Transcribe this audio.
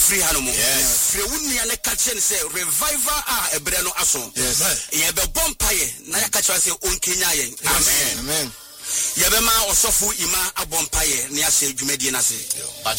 free hanomo free wunni ane catch and say revival ebre no aso ye be bompaye na ya catch say onkenya yen amen ye be ma osofu ima abompaye ne ase dwumadi na se